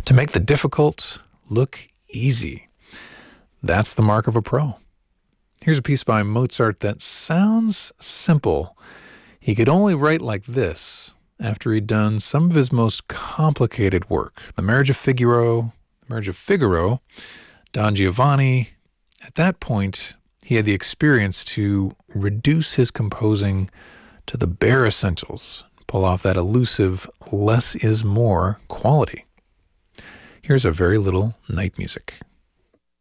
to make the difficult look easy. That's the mark of a pro. Here's a piece by Mozart that sounds simple. He could only write like this after he'd done some of his most complicated work. The Marriage of Figaro, Don Giovanni. At that point, he had the experience to reduce his composing to the bare essentials, pull off that elusive less is more quality. Here's a very little night music.